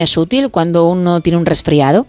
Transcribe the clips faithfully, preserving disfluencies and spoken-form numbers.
¿Es útil cuando uno tiene un resfriado?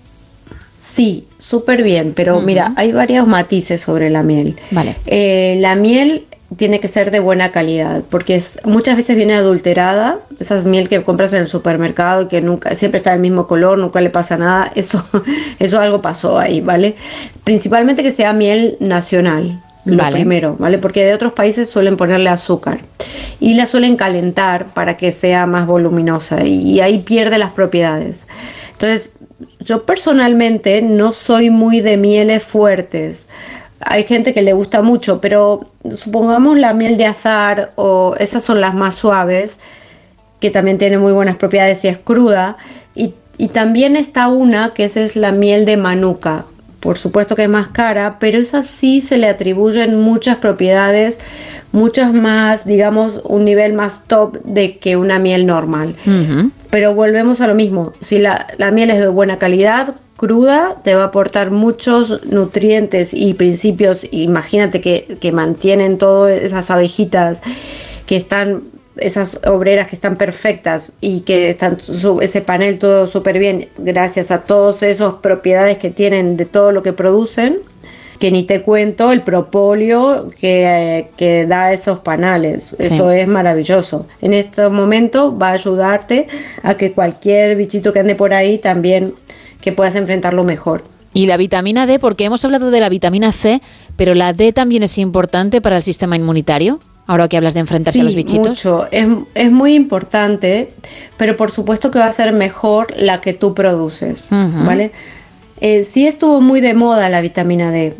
Sí, súper bien, pero Uh-huh. mira, hay varios matices sobre la miel. Vale. Eh, la miel tiene que ser de buena calidad, porque es, muchas veces viene adulterada, esa miel que compras en el supermercado y que nunca, siempre está del mismo color, nunca le pasa nada, eso, eso algo pasó ahí, ¿vale? Principalmente que sea miel nacional, lo Vale. primero, ¿vale? Porque de otros países suelen ponerle azúcar y la suelen calentar para que sea más voluminosa y ahí pierde las propiedades. Entonces, yo personalmente no soy muy de mieles fuertes. Hay gente que le gusta mucho, pero supongamos la miel de azahar o esas son las más suaves, que también tiene muy buenas propiedades si es cruda. Y, y también está una que esa es la miel de manuka. Por supuesto que es más cara, pero esa sí se le atribuyen muchas propiedades, muchas más, digamos, un nivel más top de que una miel normal. Uh-huh. Pero volvemos a lo mismo, si la, la miel es de buena calidad, cruda, te va a aportar muchos nutrientes y principios. Imagínate que, que mantienen todas esas abejitas que están, esas obreras que están perfectas y que están su, ese panel todo súper bien gracias a todas esas propiedades que tienen de todo lo que producen, que ni te cuento el propóleo que, que da esos panales. Sí. Eso es maravilloso. En este momento va a ayudarte a que cualquier bichito que ande por ahí también que puedas enfrentarlo mejor. Y la vitamina D, porque hemos hablado de la vitamina C, pero la D también es importante para el sistema inmunitario. Ahora que hablas de enfrentarse sí, a los bichitos. Mucho. Es, es muy importante, pero por supuesto que va a ser mejor la que tú produces, uh-huh. ¿vale? Eh, sí estuvo muy de moda la vitamina D,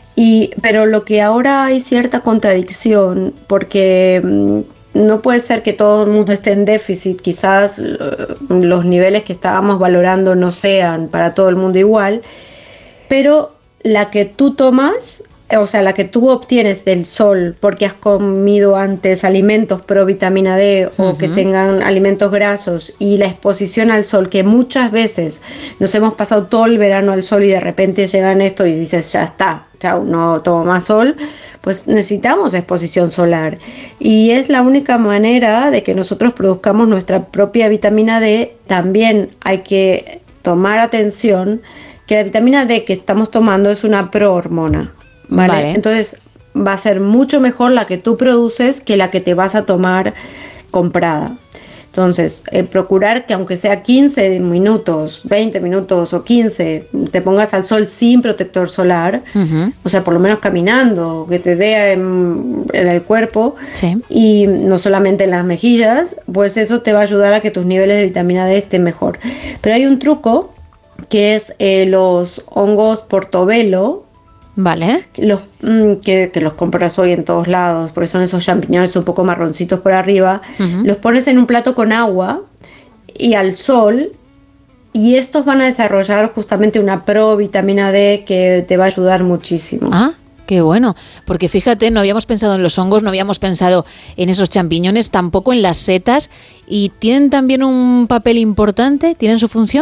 y, pero lo que ahora hay cierta contradicción, porque mmm, no puede ser que todo el mundo esté en déficit, quizás uh, los niveles que estábamos valorando no sean para todo el mundo igual, pero la que tú tomas, o sea, la que tú obtienes del sol porque has comido antes alimentos pro vitamina D o uh-huh. que tengan alimentos grasos y la exposición al sol, que muchas veces nos hemos pasado todo el verano al sol y de repente llegan esto y dices, ya está, chao, no tomo más sol, pues necesitamos exposición solar. Y es la única manera de que nosotros produzcamos nuestra propia vitamina D. También hay que tomar atención que la vitamina D que estamos tomando es una prohormona. ¿Vale? Vale. Entonces va a ser mucho mejor la que tú produces que la que te vas a tomar comprada. Entonces, eh, procurar que aunque sea quince minutos, veinte minutos o quince, te pongas al sol sin protector solar, uh-huh. o sea, por lo menos caminando, que te dé en, en el cuerpo, sí. y no solamente en las mejillas, pues eso te va a ayudar a que tus niveles de vitamina D estén mejor. Pero hay un truco que es eh, los hongos portobelo. Vale. Los, mmm, que, que los compras hoy en todos lados, porque son esos champiñones un poco marroncitos por arriba. Uh-huh. Los pones en un plato con agua y al sol, y estos van a desarrollar justamente una provitamina D que te va a ayudar muchísimo. Ah, qué bueno, porque fíjate, no habíamos pensado en los hongos, no habíamos pensado en esos champiñones, tampoco en las setas, y tienen también un papel importante, ¿tienen su función?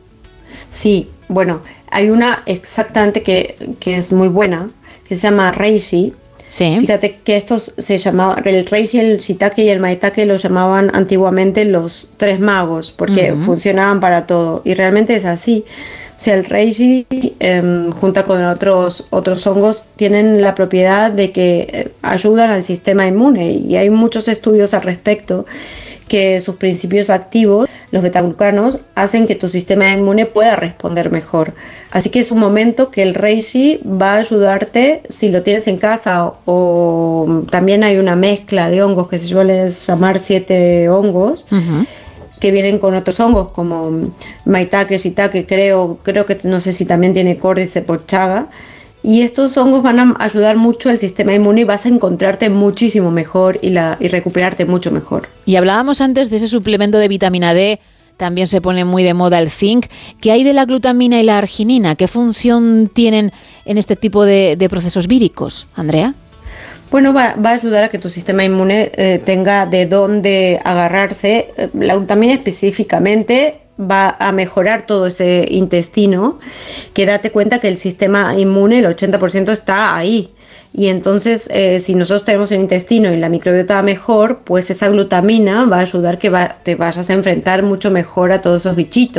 Sí, bueno, hay una exactamente que, que es muy buena, que se llama reishi. Sí. Fíjate que estos se llamaban, el reishi, el shiitake y el maitake los llamaban antiguamente los tres magos, porque uh-huh. funcionaban para todo, y realmente es así. O sea, el reishi, eh, junto con otros, otros hongos, tienen la propiedad de que eh, ayudan al sistema inmune, y hay muchos estudios al respecto, que sus principios activos, los betaglucanos, hacen que tu sistema inmune pueda responder mejor. Así que es un momento que el reishi va a ayudarte si lo tienes en casa, o, o también hay una mezcla de hongos que se suele llamar siete hongos, uh-huh. que vienen con otros hongos como maitake, shiitake, creo, creo que no sé si también tiene córdice pochaga. Y estos hongos van a ayudar mucho al sistema inmune y vas a encontrarte muchísimo mejor y, la, y recuperarte mucho mejor. Y hablábamos antes de ese suplemento de vitamina D, también se pone muy de moda el zinc. ¿Qué hay de la glutamina y la arginina? ¿Qué función tienen en este tipo de, de procesos víricos, Andrea? Bueno, va, va a ayudar a que tu sistema inmune eh, tenga de dónde agarrarse. La glutamina específicamente va a mejorar todo ese intestino, que date cuenta que el sistema inmune, el ochenta por ciento está ahí, y entonces eh, si nosotros tenemos el intestino y la microbiota mejor, pues esa glutamina va a ayudar que va, te vayas a enfrentar mucho mejor a todos esos bichitos.